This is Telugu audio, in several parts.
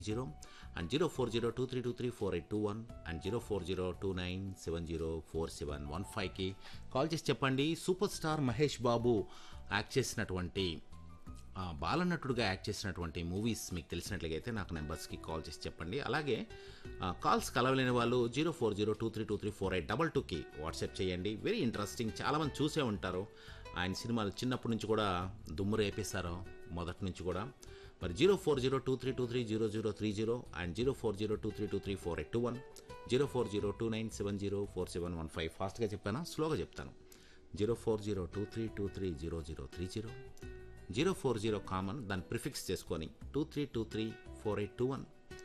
0 and 0402323481 and 040297047115 కి కాల్ చేసి చెప్పండి. Super star Mahesh Babu act చేసినటువంటి బాలనటుడుగా యాక్ట్ చేసినటువంటి మూవీస్ మీకు తెలిసినట్లయితే నాకు నెంబర్స్కి కాల్ చేసి చెప్పండి. అలాగే కాల్స్ కలవలేని వాళ్ళు 0402323482కి వాట్సాప్ చేయండి. వెరీ ఇంట్రెస్టింగ్, చాలామంది చూసే ఉంటారు. ఆయన సినిమాలు చిన్నప్పటి నుంచి కూడా దుమ్ము రేపేశారు, మొదటి నుంచి కూడా. మరి 040232300030 అండ్ 0402323481 040297047115. ఫాస్ట్గా చెప్పానా, స్లోగా చెప్తాను. 040232300030 040 కామన్, దాన్ని ప్రిఫిక్స్ చేసుకొని 23234821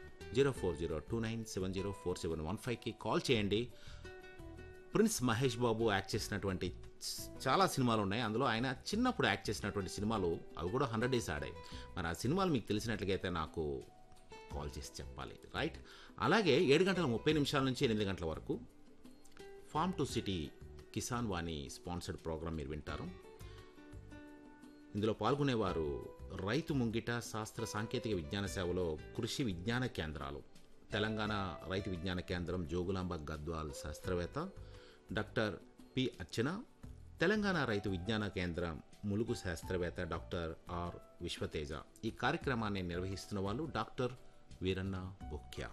040297047115కి కాల్ చేయండి. ప్రిన్స్ మహేష్ బాబు యాక్ట్ చేసినటువంటి చాలా సినిమాలు ఉన్నాయి. అందులో ఆయన చిన్నప్పుడు యాక్ట్ చేసినటువంటి సినిమాలు అవి కూడా 100 డేస్ ఆడాయి. మరి ఆ సినిమాలు మీకు తెలిసినట్లయితే నాకు కాల్ చేసి చెప్పాలి, రైట్? అలాగే 7:30 నుంచి 8 గంటల వరకు form to city Kisan Vani sponsored programme మీరు వింటారు. ఇందులో పాల్గొనేవారు రైతు ముంగిట శాస్త్ర సాంకేతిక విజ్ఞాన సేవలో కృషి విజ్ఞాన కేంద్రాలు, తెలంగాణ రైతు విజ్ఞాన కేంద్రం జోగులాంబ గద్వాల్ శాస్త్రవేత్త డాక్టర్ పి అర్చన, తెలంగాణ రైతు విజ్ఞాన కేంద్రం ములుగు శాస్త్రవేత్త డాక్టర్ ఆర్ విశ్వతేజ. ఈ కార్యక్రమాన్ని నిర్వహిస్తున్న వాళ్ళు doctor Veeranna Bukya.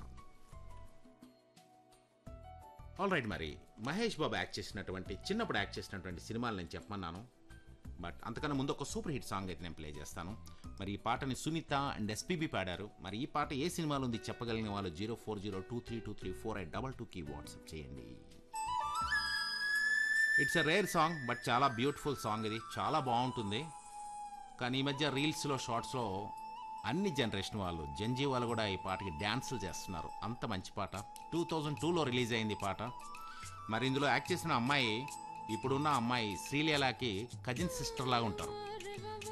All right, మరి మహేష్ బాబు చిన్నప్పుడు యాక్ట్ చేసినటువంటి సినిమాలు నేను చెప్పమన్నాను. బట్ అంతకన్నా ముందు ఒక సూపర్ హిట్ సాంగ్ అయితే నేను ప్లే చేస్తాను. మరి ఈ పాటని సునీత అండ్ ఎస్పీబీ పాడారు. మరి ఈ పాట ఏ సినిమాలో ఉంది చెప్పగలిగిన వాళ్ళు 0402323482కి వాట్సాప్ చేయండి. It's a rare song, but చాలా బ్యూటిఫుల్ సాంగ్. ఇది చాలా బాగుంటుంది. కానీ ఈ మధ్య రీల్స్లో, షార్ట్స్లో అన్ని జనరేషన్ వాళ్ళు, జంజీ వాళ్ళు కూడా ఈ పాటకి డ్యాన్సులు చేస్తున్నారు. అంత మంచి పాట. 2002లో రిలీజ్ అయింది ఈ పాట. మరి ఇందులో యాక్ట్ చేసిన అమ్మాయి, ఇప్పుడున్న అమ్మాయి శ్రీలీలకి కజిన్ సిస్టర్ లాగా ఉంటారు.